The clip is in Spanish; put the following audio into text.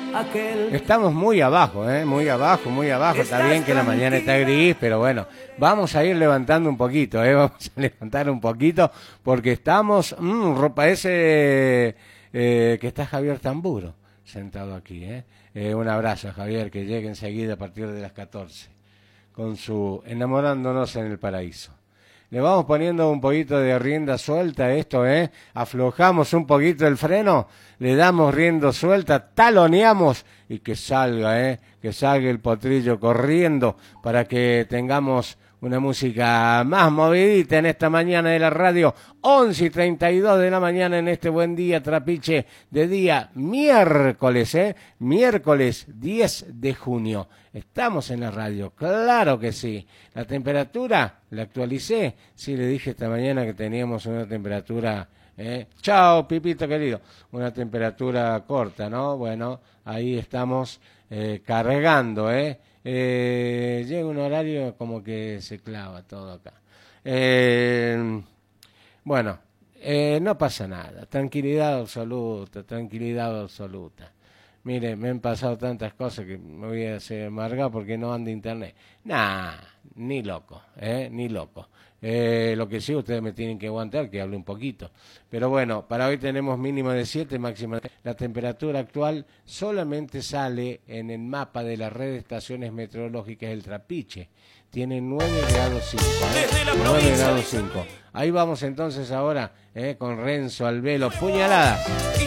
Estamos muy abajo, muy abajo, muy abajo. Está bien que la mañana está gris, pero bueno, vamos a ir levantando un poquito, vamos a levantar un poquito, porque estamos, parece que está Javier Tamburo sentado aquí, un abrazo a Javier, que llegue enseguida a partir de las 14, con su Enamorándonos en el Paraíso. Le vamos poniendo un poquito de rienda suelta a esto, aflojamos un poquito el freno, le damos rienda suelta, taloneamos y que salga el potrillo corriendo para que tengamos una música más movidita en esta mañana de la radio, 11:32 de la mañana en este buen día trapiche de día miércoles, miércoles 10 de junio. Estamos en la radio, claro que sí. La temperatura, la actualicé, sí le dije esta mañana que teníamos una temperatura, chao Pipito querido, una temperatura corta, ¿no? Bueno, ahí estamos cargando, llega un horario como que se clava todo acá. Bueno, no pasa nada, tranquilidad absoluta, tranquilidad absoluta. Mire, me han pasado tantas cosas que me voy a hacer amargar porque no anda internet. Nah, ni loco, ni loco. Lo que sí, ustedes me tienen que aguantar, que hable un poquito. Pero bueno, para hoy tenemos mínimo de 7, máxima de... La temperatura actual solamente sale en el mapa de la red de estaciones meteorológicas del Trapiche. Tiene 9 grados 5. 9 grados 5. Ahí vamos entonces ahora con Renzo al velo. Puñalada.